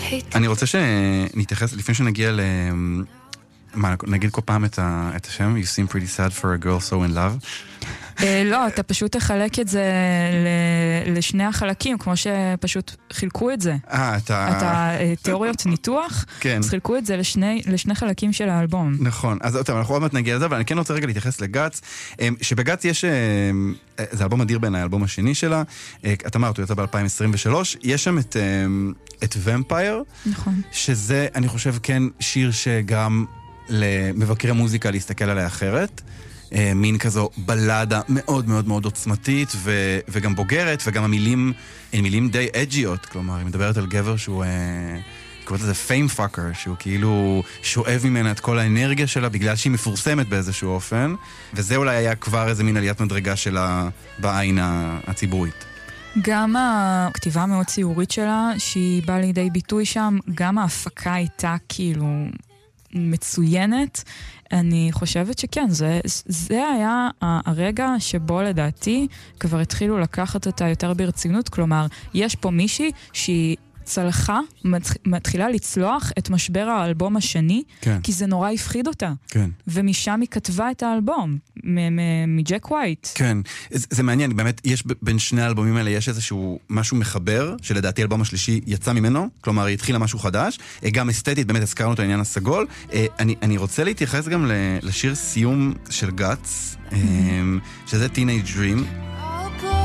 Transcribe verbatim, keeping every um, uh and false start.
אני רוצה שנתייחס, לפני שנגיע ל... מה, נגיד כל פעם את, ה, את השם, You seem pretty sad for a girl so in love. לא, אתה פשוט תחלק את זה לשני החלקים, כמו שפשוט חילקו את זה. אה, אתה... את התיאוריות ניתוח, כן. אז חילקו את זה לשני, לשני חלקים של האלבום. נכון, אז טוב, אנחנו עוד מעט נגיע לזה, אבל אני כן רוצה רגע להתייחס לגאץ, שבגאץ יש, זה אלבום אדיר בעיניי, האלבום השני שלה, אתה אמרת, הוא יצא ב-אלפיים עשרים ושלוש, יש שם את, את ומפייר, נכון. שזה, אני חושב, כן שיר שגם למבקרי מוזיקה להסתכל עליה אחרת, מין כזו בלדה מאוד מאוד מאוד עוצמתית ו- וגם בוגרת, וגם המילים הן מילים די אג'יות, כלומר, היא מדברת על גבר שהוא קוראת לזה פיים פאקר, שהוא כאילו שואב ממנה את כל האנרגיה שלה בגלל שהיא מפורסמת באיזשהו אופן, וזה אולי היה כבר איזה מין עליית מדרגה שלה בעין הציבורית. גם הכתיבה המאוד ציורית שלה, שהיא באה לידי ביטוי שם, גם ההפקה הייתה כאילו מצוינת. אני חושבת שכן, זה, זה היה הרגע שבו לדעתי כבר התחילו לקחת אותה יותר ברצינות, כלומר, יש פה מישהי שהיא צלחה, מתחילה לצלוח את משבר האלבום השני, כן. כי זה נורא הפחיד אותה. כן. ומשם היא כתבה את האלבום, מג'ק ווייט. כן, זה, זה מעניין, באמת, יש בין שני האלבומים האלה, יש איזשהו משהו מחבר, שלדעתי האלבום השלישי יצא ממנו, כלומר, היא התחילה משהו חדש, גם אסתטית, באמת הזכרנו את העניין הסגול. אני, אני רוצה להתייחס גם לשיר סיום של גאץ, שזה Teenage Dream.